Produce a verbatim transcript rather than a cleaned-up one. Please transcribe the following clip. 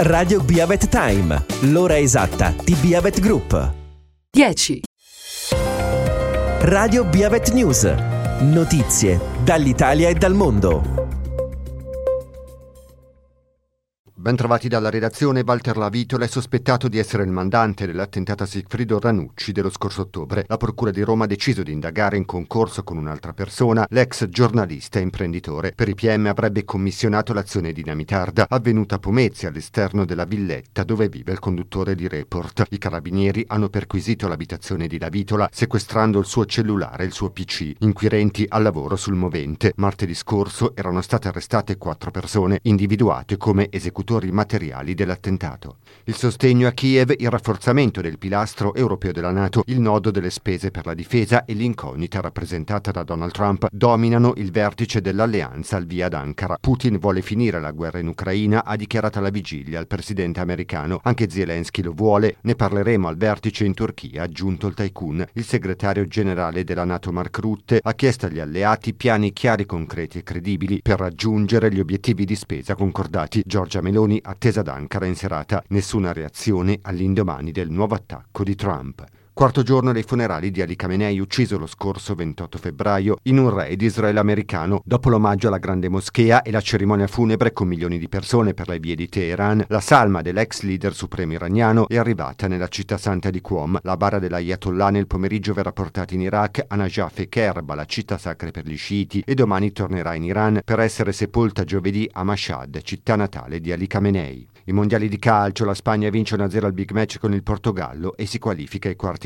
Radio Beavet Time, l'ora esatta di Beavet Group. dieci. Radio Beavet News, notizie dall'Italia e dal mondo. Bentrovati dalla redazione. Walter Lavitola è sospettato di essere il mandante dell'attentato a Sigfrido Ranucci dello scorso ottobre. La Procura di Roma ha deciso di indagare in concorso con un'altra persona, l'ex giornalista e imprenditore. Per i P M avrebbe commissionato l'azione dinamitarda avvenuta a Pomezia, all'esterno della villetta dove vive il conduttore di Report. I carabinieri hanno perquisito l'abitazione di Lavitola, sequestrando il suo cellulare e il suo P C. Inquirenti al lavoro sul movente. Martedì scorso erano state arrestate quattro persone, individuate come esecutori materiali dell'attentato. Il sostegno a Kiev, il rafforzamento del pilastro europeo della NATO, il nodo delle spese per la difesa e l'incognita rappresentata da Donald Trump dominano il vertice dell'alleanza al via ad Ankara. Putin vuole finire la guerra in Ucraina, ha dichiarato alla vigilia il presidente americano. Anche Zelensky lo vuole. Ne parleremo al vertice in Turchia, ha aggiunto il tycoon. Il segretario generale della NATO Mark Rutte ha chiesto agli alleati piani chiari, concreti e credibili per raggiungere gli obiettivi di spesa concordati. Giorgia Meloni attesa ad Ankara in serata. Nessuna reazione all'indomani del nuovo attacco di Trump. Quarto giorno dei funerali di Ali Khamenei, ucciso lo scorso ventotto febbraio in un raid israelo-americano. Dopo l'omaggio alla grande moschea e la cerimonia funebre con milioni di persone per le vie di Teheran, la salma dell'ex leader supremo iraniano è arrivata nella città santa di Qom. La bara dell'Ayatollah nel pomeriggio verrà portata in Iraq, a Najaf e Kerba, la città sacra per gli sciiti, e domani tornerà in Iran per essere sepolta giovedì a Mashhad, città natale di Ali Khamenei. I mondiali di calcio, la Spagna vince uno a zero al big match con il Portogallo e si qualifica ai quarti